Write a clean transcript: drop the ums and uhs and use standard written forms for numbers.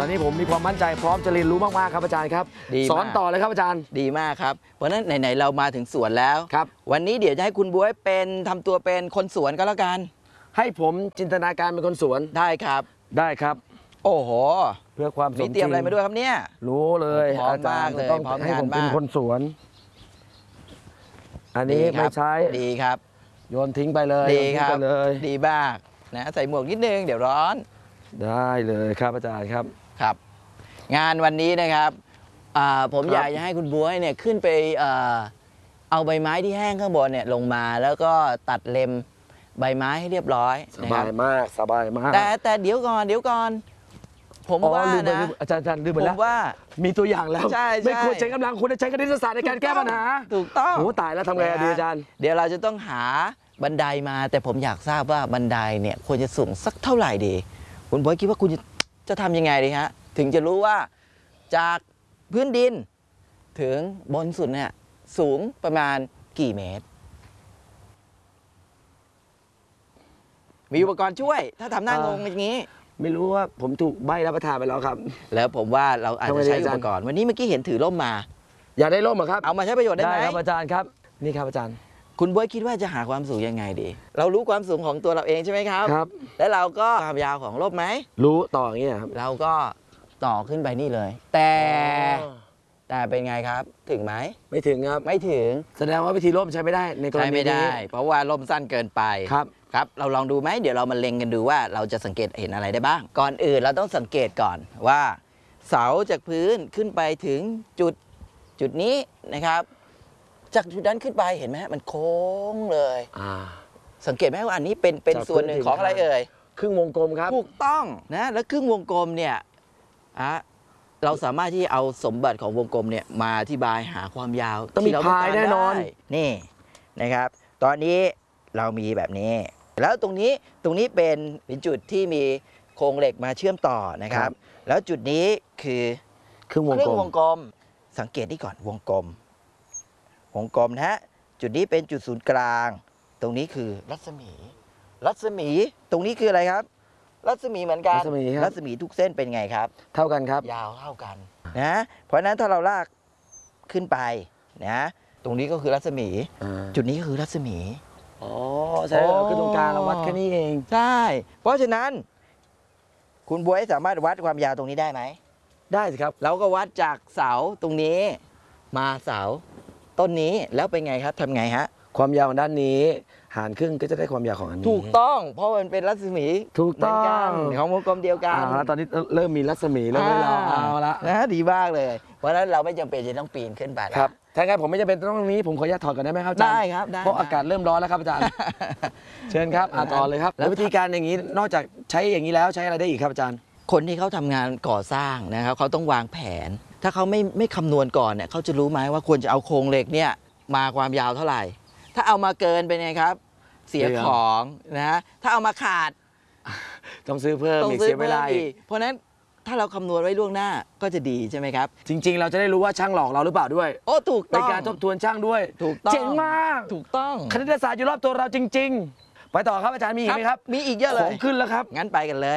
อนนี้ผมมีความมั่นใจพร้อมจะเรียนรู้มากๆครับอาจารย์ครับสอนต่อเลยครับอาจารย์ดีมากครับเพราะฉะนั้นไหนๆเรามาถึงสวนแล้วครับวันนี้เดี๋ยวจะให้คุณบ๊วยเป็นทำตัวเป็นคนสวนก็แล้วกันให้ผมจินตนาการเป็นคนสวนได้ครับได้ครับโอ้โหเพื่อความสมจริงมีเตรียมอะไรมาด้วยครับเนี่ยรู้เลยพร้อมมากเลยต้องพร้อมให้ผมเป็นงานมากคนสวนอันนี้ไม่ใช้ดีครับโยนทิ้งไปเลยดีครับเลยดีมากนะใส่หมวกนิดนึงเดี๋ยวร้อนได้เลยครับอาจารย์ครับครับ งานวันนี้นะครับผมอยากจะให้คุณบ๊วยเนี่ยขึ้นไปเอาใบไม้ที่แห้งข้างบนเนี่ยลงมาแล้วก็ตัดเล็มใบไม้ให้เรียบร้อยสบายมากสบายมากแต่เดี๋ยวก่อนผมว่านะอาจารย์ลืมไปแล้วผมว่ามีตัวอย่างแล้วใช่ไม่ควรใช้กำลังควรใช้คณิตศาสตร์ในการแก้ปัญหาถูกต้องโอ้ตายแล้วทำไงดีอาจารย์เดี๋ยวเราจะต้องหาบันไดมาแต่ผมอยากทราบว่าบันไดเนี่ยควรจะสูงสักเท่าไหร่ดีคุณบ๊วยคิดว่าคุณจะทำยังไงดีฮะถึงจะรู้ว่าจากพื้นดินถึงบนสุดเนี่ยสูงประมาณกี่เมตรมีอุปกรณ์ช่วยถ้าทำหน้างงอย่างนี้ไม่รู้ว่าผมถูกใบรับประทานไปแล้วครับแล้วผมว่าเราอาจจะใช้อุปกรณ์วันนี้เมื่อกี้เห็นถือร่มมาอยากได้ร่มเหรอครับเอามาใช้ประโยชน์ได้ไหมครับอาจารย์ครับนี่ครับอาจารย์คุณบ๊วยคิดว่าจะหาความสูงยังไงดีเรารู้ความสูงของตัวเราเองใช่ไหมครับครับแล้วเราก็ความยาวของร่มไหมรู้ต่ออย่างนี้ครับเราก็ต่อขึ้นไปนี่เลยแต่เป็นไงครับถึงไหมไม่ถึงครับไม่ถึงแสดงว่าวิธีร่มใช้ไม่ได้ในกรณีนี้ใช้ไม่ได้เพราะว่าร่มสั้นเกินไปครับเราลองดูไหมเดี๋ยวเรามาเล็งกันดูว่าเราจะสังเกตเห็นอะไรได้บ้างก่อนอื่นเราต้องสังเกตก่อนว่าเสาจากพื้นขึ้นไปถึงจุดนี้นะครับจากจุดนั้นขึ้นไปเห็นไหมมันโค้งเลยสังเกตไหมว่าอันนี้เป็นส่วนหนึ่งของอะไรเอ่ยครึ่งวงกลมครับถูกต้องนะแล้วครึ่งวงกลมเนี่ยเราสามารถที่เอาสมบัติของวงกลมเนี่ยมาอธิบายหาความยาวต้องมีพายแน่นอนนี่นะครับตอนนี้เรามีแบบนี้แล้วตรงนี้เป็นจุดที่มีโครงเหล็กมาเชื่อมต่อนะครับแล้วจุดนี้คือครึ่งวงกลมสังเกตนี่ก่อนวงกลมนะฮะจุดนี้เป็นจุดศูนย์กลางตรงนี้คือรัศมีตรงนี้คืออะไรครับรัศมีเหมือนกันรัศมีทุกเส้นเป็นไงครับเท่ากันครับยาวเท่ากันนะเพราะฉะนั้นถ้าเราลากขึ้นไปนะตรงนี้ก็คือรัศมีจุดนี้ก็คือรัศมีใช่เราคือตรงกลางเราวัดแค่นี้เองใช่เพราะฉะนั้นคุณบ๊วยสามารถวัดความยาวตรงนี้ได้ไหมได้สิครับเราก็วัดจากเสาตรงนี้มาเสาต้นนี้แล้วเป็นไงครับทำไงฮะความยาวของด้านนี้หารครึ่งก็จะได้ความยาวของอันนี้ถูกต้องเพราะมันเป็นรัศมีถูกต้องของวงกลมเดียวกันตอนนี้เริ่มมีรัศมีแล้วเราเอาละนะดีมากเลยเพราะฉะนั้นเราไม่จำเป็นจะต้องปีนขึ้นไปครับถ้างั้นผมไม่จำเป็นต้องนี้ผมขออนุญาตถอดก่อนได้ไหมครับอาจารย์ได้ครับได้เพราะอากาศเริ่มร้อนแล้วครับอาจารย์เชิญครับต่อเลยครับแล้ววิธีการอย่างนี้นอกจากใช้อย่างนี้แล้วใช้อะไรได้อีกครับอาจารย์คนที่เขาทำงานก่อสร้างนะครับเขาต้องวางแผนถ้าเขาไม่คำนวณก่อนเนี่ยเขาจะรู้ไหมว่าควรจะเอาโครงเหล็กเนี่ยมาความยาวเท่าไหร่ถ้าเอามาเกินไปไงครับเสียของนะถ้าเอามาขาดต้องซื้อเพิ่มอีกเสียเวลาอีกเพราะนั้นถ้าเราคำนวณไว้ล่วงหน้าก็จะดีใช่ไหมครับจริงๆเราจะได้รู้ว่าช่างหลอกเราหรือเปล่าด้วยโอ้ถูกต้องในการทบทวนช่างด้วยถูกต้องเจ๋งมากถูกต้องคณิตศาสตร์อยู่รอบตัวเราจริงๆไปต่อครับอาจารย์มีอีกไหมครับมีอีกเยอะเลยของขึ้นแล้วครับงั้นไปกันเลย